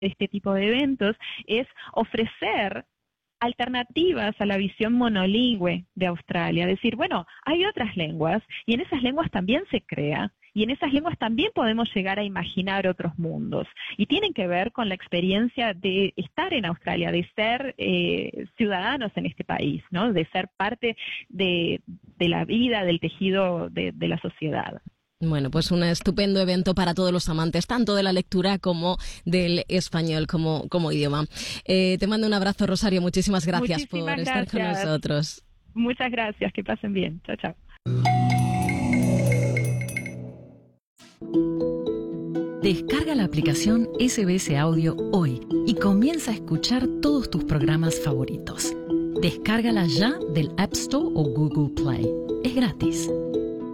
este tipo de eventos es ofrecer alternativas a la visión monolingüe de Australia. Decir, bueno, hay otras lenguas y en esas lenguas también se crea y en esas lenguas también podemos llegar a imaginar otros mundos. Y tienen que ver con la experiencia de estar en Australia, de ser ciudadanos en este país, ¿no? De ser parte de la vida, del tejido de la sociedad. Bueno, pues un estupendo evento para todos los amantes, tanto de la lectura como del español como idioma. Te mando un abrazo, Rosario. Muchísimas gracias por estar con nosotros. Muchas gracias. Que pasen bien. Chao, chao. Descarga la aplicación SBS Audio hoy y comienza a escuchar todos tus programas favoritos. Descárgala ya del App Store o Google Play. Es gratis.